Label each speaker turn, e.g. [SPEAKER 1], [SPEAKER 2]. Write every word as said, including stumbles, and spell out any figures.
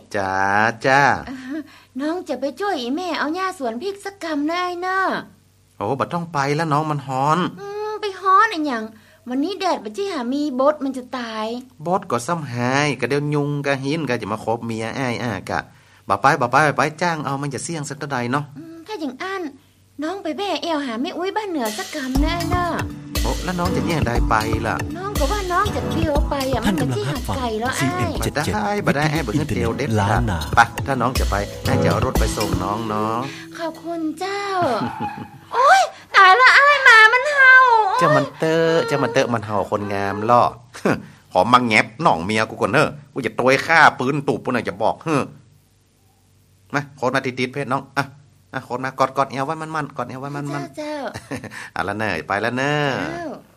[SPEAKER 1] จ้าจ้า
[SPEAKER 2] น้องจะไปช่วยอีแม่เอาหญ้าสวนพริกสักกำได้เนอะ
[SPEAKER 1] โอ้บ่ต้องไปแล้วน้องมันฮ้อน
[SPEAKER 2] อืมไปฮ้อนอีหยังวันนี้แดดบ่จี้หามีบดมันจะตาย
[SPEAKER 1] บดก็ซ้ำหายก็เดี๋ยวยุงก็หินก็จะมาคบเมียอ้ายอ่ากะบ่ไปบ่ไปไปจ้างเอามันจะเสี่ยงสักเท่าใดเนาะ
[SPEAKER 2] อืมถ้าอย่างอั้นน้องไปแบ่เอวหาแม่อุ้ยบ้านเหนือสักกำได้เนอะ
[SPEAKER 1] โอ้แล้วน้องจะแย่งได้ไปล่ะ
[SPEAKER 2] น้องก็ว่าน้องจะเดียวไปอ่ะมันจะที่หัดไก่แล้วอ้าย
[SPEAKER 1] บ่ได้บ่ได้ไอ้บ่เงินเดียวเด็ดขาดไปถ้าน้องจะไปน่าจะเอารถไปส่งน้องเนาะ
[SPEAKER 2] ขอบคุณเจ้าโอ๊ยตายละอ้ายหมามันเห่า
[SPEAKER 1] จะมันเตอจะมันเตอมันเห่าคนงามล่อขอมาแงบน้องเมียกูก่อนเด้อกูจะโตยฆ่าปืนตูบปุ่นน่ะจะบอกเฮ้อมาโคตรมาติดๆเพชรน้องอ่ะอ่ะโคตรมากอดๆเอวไว้มันๆกอดเอวไว้มันๆ
[SPEAKER 2] เจ้า
[SPEAKER 1] อ่ะละเนยไปแล้วเนอะ